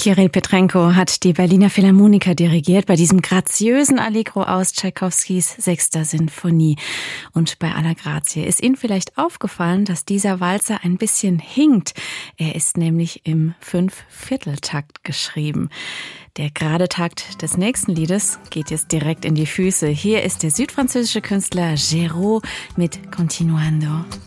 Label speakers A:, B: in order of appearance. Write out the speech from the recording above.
A: Kirill Petrenko hat die Berliner Philharmoniker dirigiert bei diesem graziösen Allegro aus Tschaikowskis 6. Sinfonie. Und bei aller Grazie ist Ihnen vielleicht aufgefallen, dass dieser Walzer ein bisschen hinkt. Er ist nämlich im 5/4-Takt geschrieben. Der gerade Takt des nächsten Liedes geht jetzt direkt in die Füße. Hier ist der südfranzösische Künstler Géraud mit Continuando.